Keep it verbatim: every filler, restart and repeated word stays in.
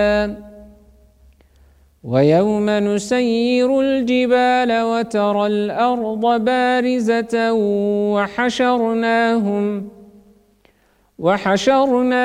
ويوم نسير الجبال وترى الأرض بارزة وحشرناهم وحشرنا